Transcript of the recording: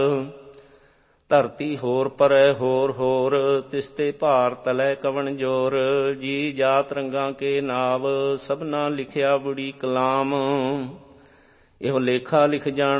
ਧਰਤੀ ਹੋਰ ਪਰੈ ਹੋਰ ਹੋਰ, ਤਿਸ ਤੇ ਭਾਰ ਤਲੈ ਕਵਣ ਜੋਰ। ਜੀ ਜਾਤ ਰੰਗਾਂ ਕੇ ਨਾਵ, ਸਭਨਾ ਲਿਖਿਆ ਬੁੜੀ ਕਲਾਮ। ਇਹੋ ਲੇਖਾ ਲਿਖ ਜਾਣ